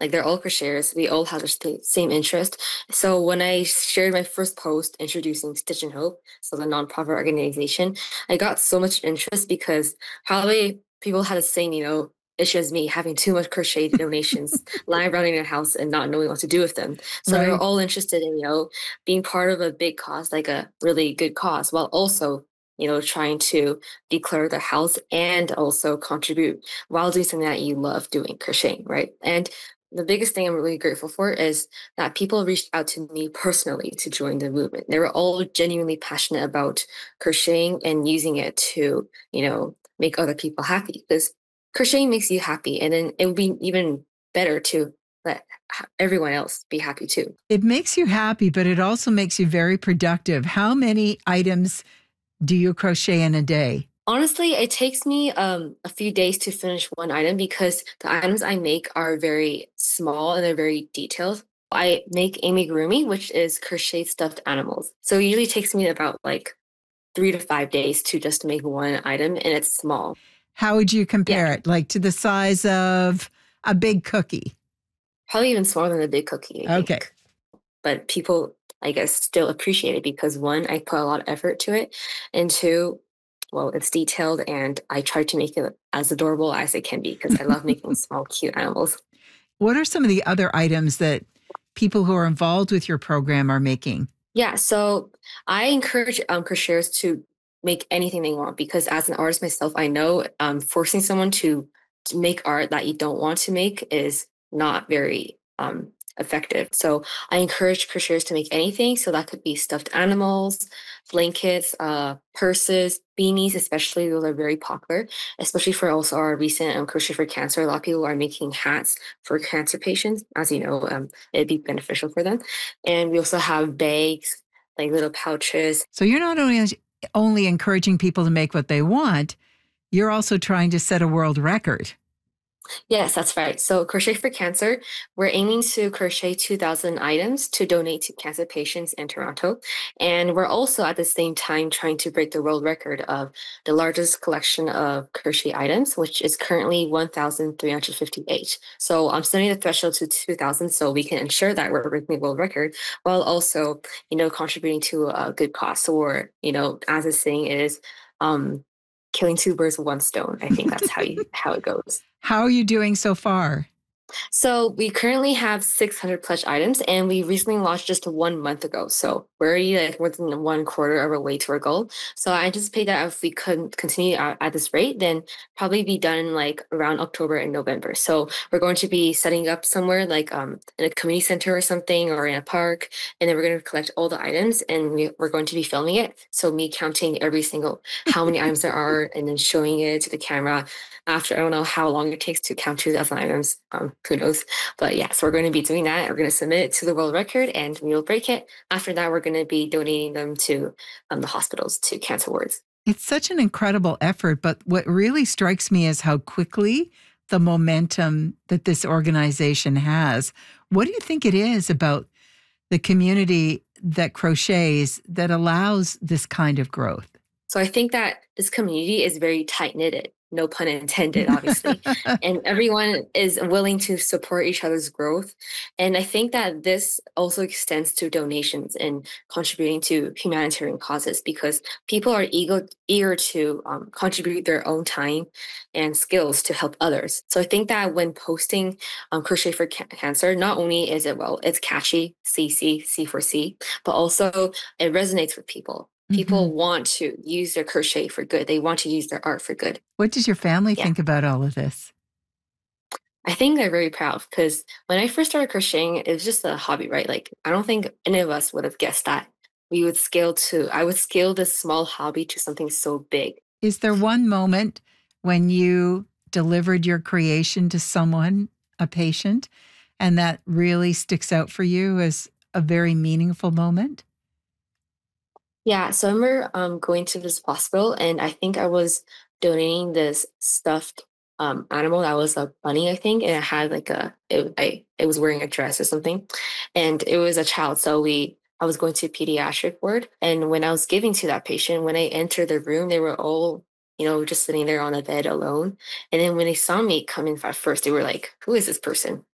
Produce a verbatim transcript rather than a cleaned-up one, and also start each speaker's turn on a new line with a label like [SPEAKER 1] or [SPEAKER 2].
[SPEAKER 1] Like they're all crocheters. We all have the sta- same interest. So when I shared my first post introducing Stitch and Hope, so the nonprofit organization, I got so much interest because probably people had the same, you know, issue as me, having too much crochet donations lying around in their house and not knowing what to do with them. So they were
[SPEAKER 2] Right.
[SPEAKER 1] all interested in, you know, being part of a big cause, like a really good cause, while also, you know, trying to declare their house and also contribute while doing something that you love doing, crocheting, right? And the biggest thing I'm really grateful for is that people reached out to me personally to join the movement. They were all genuinely passionate about crocheting and using it to, you know, make other people happy because crocheting makes you happy. And then it would be even better to let everyone else be happy too.
[SPEAKER 2] It makes you happy, but it also makes you very productive. How many items do you crochet in a day?
[SPEAKER 1] Honestly, it takes me um, a few days to finish one item because the items I make are very small and they're very detailed. I make amigurumi, which is crochet stuffed animals. So it usually takes me about like three to five days to just make one item, and it's small.
[SPEAKER 2] How would you
[SPEAKER 1] Yeah,
[SPEAKER 2] compare it? Like to the size of a big cookie?
[SPEAKER 1] probably even smaller than a big cookie, I
[SPEAKER 2] Okay.
[SPEAKER 1] think. But people, I guess, still appreciate it because one, I put a lot of effort to it, and two, well, it's detailed, and I try to make it as adorable as it can be because I love making small, cute animals.
[SPEAKER 2] What are some of the other items that people who are involved with your program are making?
[SPEAKER 1] Yeah, so I encourage um, crocheters to make anything they want because as an artist myself, I know um, forcing someone to, to make art that you don't want to make is not very um, effective. So I encourage crocheters to make anything. So that could be stuffed animals, blankets, uh, purses, beanies, especially those are very popular, especially for also our recent um, Crochet for Cancer. A lot of people are making hats for cancer patients. As you know, um, it'd be beneficial for them. And we also have bags, like little pouches.
[SPEAKER 2] So you're not only only encouraging people to make what they want, you're also trying to set a world record.
[SPEAKER 1] Yes, that's right. So, Crochet for Cancer, we're aiming to crochet two thousand items to donate to cancer patients in Toronto. And we're also at the same time trying to break the world record of the largest collection of crochet items, which is currently one thousand three hundred fifty-eight. So, I'm setting the threshold to two thousand so we can ensure that we're breaking the world record while also, you know, contributing to a good cause. Or, you know, as the saying is, um, killing two birds with one stone. I think that's how you how it goes.
[SPEAKER 2] How are you doing so far?
[SPEAKER 1] So we currently have six hundred plus items, and we recently launched just one month ago. So we're already like more than one quarter of our way to our goal. So I anticipate that if we could continue at, at this rate, then probably be done like around October and November. So we're going to be setting up somewhere like um in a community center or something or in a park, and then we're going to collect all the items, and we, we're going to be filming it. So me counting every single how many items there are, and then showing it to the camera after I don't know how long it takes to count two thousand items. Um, who knows? But yeah, so we're going to be doing that. We're going to submit it to the world record and we will break it. After that, we're going to be donating them to um, the hospitals, to cancer wards.
[SPEAKER 2] It's such an incredible effort, but what really strikes me is how quickly the momentum that this organization has. What do you think it is about the community that crochets that allows this kind of growth?
[SPEAKER 1] So I think that this community is very tight knitted, no pun intended, obviously. And everyone is willing to support each other's growth. And I think that this also extends to donations and contributing to humanitarian causes because people are eager, eager to um, contribute their own time and skills to help others. So I think that when posting um, Crochet for Ca- Cancer, not only is it, well, it's catchy, C C, C for C, but also it resonates with people.
[SPEAKER 2] Mhm.
[SPEAKER 1] People want to use their crochet for good. They want to use their art for good.
[SPEAKER 2] What does your family
[SPEAKER 1] Yeah.
[SPEAKER 2] think about all of this?
[SPEAKER 1] I think they're very proud because when I first started crocheting, it was just a hobby, right? Like, I don't think any of us would have guessed that we would scale to, I would scale this small hobby to something so big.
[SPEAKER 2] Is there one moment when you delivered your creation to someone, a patient, and that really sticks out for you as a very meaningful moment?
[SPEAKER 1] Yeah. So I remember um, going to this hospital and I think I was donating this stuffed um, animal that was a bunny, I think, and it had like a, it, I, it was wearing a dress or something, and it was a child. So we, I was going to pediatric ward, and when I was giving to that patient, when I entered the room, they were all, you know, just sitting there on a bed alone. And then when they saw me come in at first, they were like, "Who is this person?"